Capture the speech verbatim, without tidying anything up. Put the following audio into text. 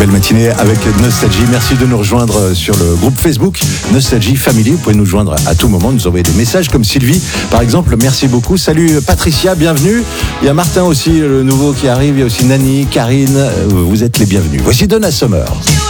belle matinée avec Nostalgie. Merci de nous rejoindre sur le groupe Facebook Nostalgie Family. Vous pouvez nous joindre à tout moment, nous envoyer des messages comme Sylvie, par exemple. Merci beaucoup. Salut Patricia, bienvenue. Il y a Martin aussi, le nouveau qui arrive. Il y a aussi Nani, Karine. Vous êtes les bienvenus. Voici Donna Summer.